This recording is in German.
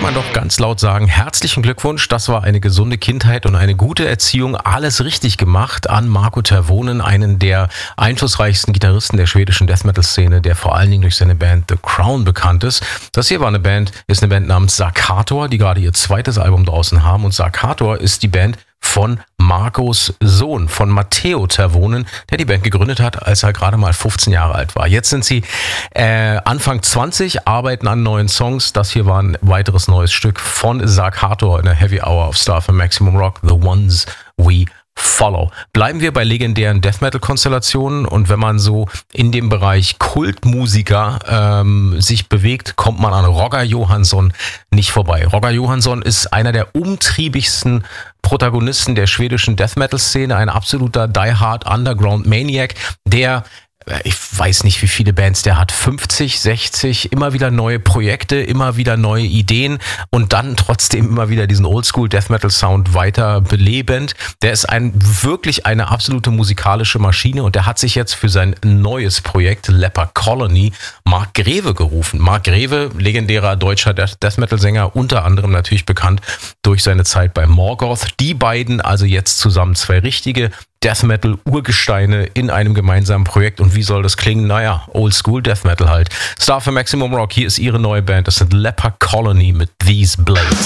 man doch ganz laut sagen, herzlichen Glückwunsch, das war eine gesunde Kindheit und eine gute Erziehung, alles richtig gemacht an Markku Tervonen, einen der einflussreichsten Gitarristen der schwedischen Death-Metal-Szene, der vor allen Dingen durch seine Band The Crown bekannt ist. Das hier ist eine Band namens Sarkator, die gerade ihr zweites Album draußen haben, und Sarkator ist die Band von Markus Sohn, von Matteo Tervonen, der die Band gegründet hat, als er gerade mal 15 Jahre alt war. Jetzt sind sie Anfang 20, arbeiten an neuen Songs. Das hier war ein weiteres neues Stück von Sarkator in der Heavy Hour of Star für Maximum Rock, The Ones We Follow. Bleiben wir bei legendären Death Metal Konstellationen, und wenn man so in dem Bereich Kultmusiker sich bewegt, kommt man an Roger Johansson nicht vorbei. Roger Johansson ist einer der umtriebigsten Protagonisten der schwedischen Death Metal Szene, ein absoluter Die Hard Underground Maniac, der, ich weiß nicht, wie viele Bands der hat, 50, 60, immer wieder neue Projekte, immer wieder neue Ideen und dann trotzdem immer wieder diesen Oldschool Death Metal Sound weiter belebend. Der ist wirklich eine absolute musikalische Maschine, und der hat sich jetzt für sein neues Projekt Leper Colony Mark Greve gerufen. Mark Greve, legendärer deutscher Death Metal Sänger, unter anderem natürlich bekannt durch seine Zeit bei Morgoth. Die beiden also jetzt zusammen, zwei richtige Death Metal Urgesteine in einem gemeinsamen Projekt. Und wie soll das klingen? Naja, Oldschool Death Metal halt. Star für Maximum Rock, hier ist ihre neue Band. Das sind Leper Colony mit These Blades.